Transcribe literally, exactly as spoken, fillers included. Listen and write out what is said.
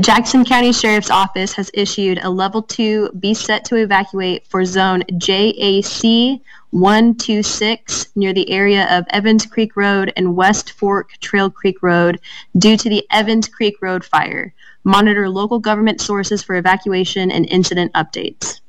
Jackson County Sheriff's Office has issued a Level two Be Set to Evacuate for Zone J A C one two six near the area of Evans Creek Road and West Fork Trail Creek Road due to the Evans Creek Road fire. Monitor local government sources for evacuation and incident updates.